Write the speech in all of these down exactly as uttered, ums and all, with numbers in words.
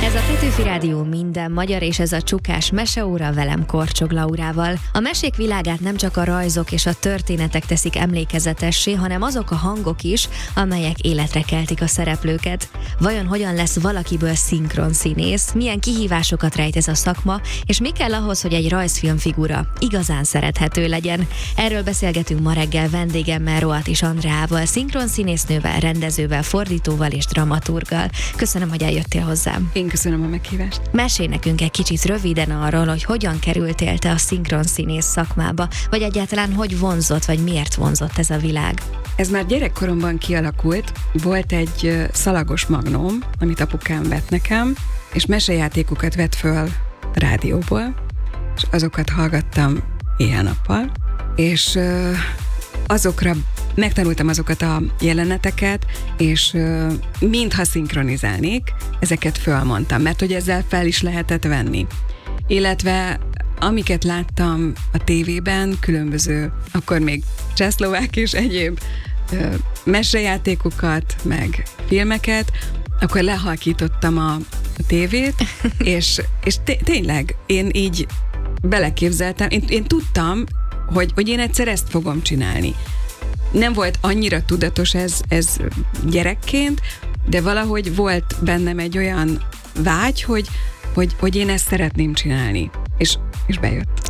Ez a Petőfi Rádió minden magyar, és ez a Csukás meseóra velem Korcsog Laurával. A mesék világát nem csak a rajzok és a történetek teszik emlékezetessé, hanem azok a hangok is, amelyek életre keltik a szereplőket. Vajon hogyan lesz valakiből szinkron színész? Milyen kihívásokat rejt ez a szakma, és mi kell ahhoz, hogy egy rajzfilmfigura igazán szerethető legyen? Erről beszélgetünk ma reggel vendégemmel, Roatis Andreával, szinkron színésznővel, rendezővel, fordítóval és dramaturggal. Köszönöm, hogy eljöttél hozzám. Én köszönöm a meghívást. Mesélj nekünk egy kicsit röviden arról, hogy hogyan kerültél te a szinkron színész szakmába, vagy egyáltalán hogy vonzott, vagy miért vonzott ez a világ? Ez már gyerekkoromban kialakult. Volt egy szalagos magnóm, amit apukám vett nekem, és mesejátékokat vett föl rádióból, és azokat hallgattam éjjel-nappal, és azokra megtanultam azokat a jeleneteket, és uh, mintha szinkronizálnék, ezeket fölmondtam, mert hogy ezzel fel is lehetett venni. Illetve amiket láttam a tévében, különböző, akkor még csehszlovák és egyéb uh, mesejátékokat, meg filmeket, akkor lehalkítottam a, a tévét, és, és té- tényleg én így beleképzeltem, én, én tudtam, hogy, hogy én egyszer ezt fogom csinálni. Nem volt annyira tudatos ez, ez gyerekként, de valahogy volt bennem egy olyan vágy, hogy, hogy, hogy én ezt szeretném csinálni. És, és bejött.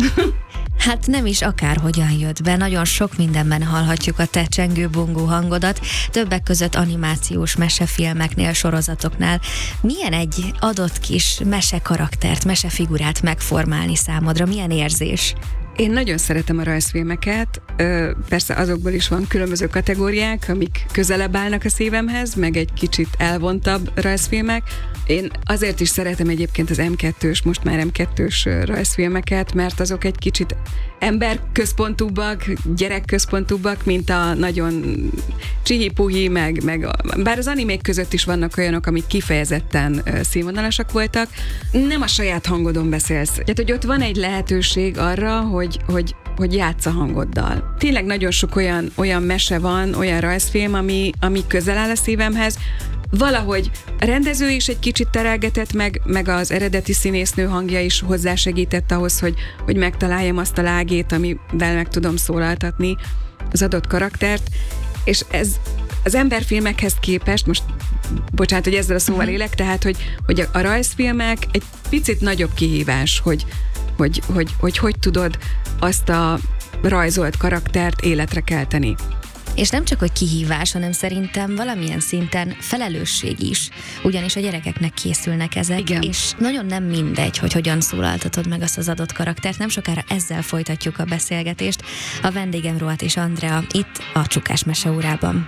Hát nem is akárhogyan jött be, nagyon sok mindenben hallhatjuk a te csengő-bongó hangodat, többek között animációs mesefilmeknél, sorozatoknál. Milyen egy adott kis mesekaraktert, mesefigurát megformálni számodra? Milyen érzés? Én nagyon szeretem a rajzfilmeket, persze azokból is van különböző kategóriák, amik közelebb állnak a szívemhez, meg egy kicsit elvontabb rajzfilmek. Én azért is szeretem egyébként az em kettős, most már em kettős rajzfilmeket, mert azok egy kicsit emberközpontúbbak, gyerekközpontúbbak, mint a nagyon csihi-puhi, meg, meg a, bár az animék között is vannak olyanok, amik kifejezetten színvonalasak voltak. Nem a saját hangodon beszélsz. Tehát, hogy ott van egy lehetőség arra, hogy, hogy, hogy játsz a hangoddal. Tényleg nagyon sok olyan, olyan mese van, olyan rajzfilm, ami, ami közel áll a szívemhez. Valahogy a rendező is egy kicsit terelgetett, meg, meg az eredeti színésznő hangja is hozzásegített ahhoz, hogy, hogy megtaláljam azt a lágét, amivel meg tudom szólaltatni az adott karaktert, és ez az emberfilmekhez képest, most bocsánat, hogy ezzel a szóval élek, tehát, hogy, hogy a, a rajzfilmek egy picit nagyobb kihívás, hogy hogy, hogy, hogy hogy tudod azt a rajzolt karaktert életre kelteni. És nem csak, hogy kihívás, hanem szerintem valamilyen szinten felelősség is, ugyanis a gyerekeknek készülnek ezek, igen. És nagyon nem mindegy, hogy hogyan szólaltatod meg azt az adott karaktert. Nem sokára ezzel folytatjuk a beszélgetést. A vendégem Roatis Andrea itt a Csukás meseórában.